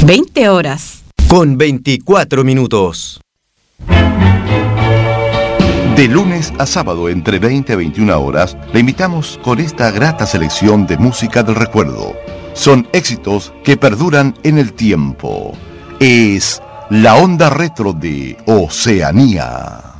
20 horas. Con 24 minutos. De lunes a sábado entre 20 y 21 horas, le invitamos con esta grata selección de música del recuerdo. Son éxitos que perduran en el tiempo. Es la onda retro de Oceanía.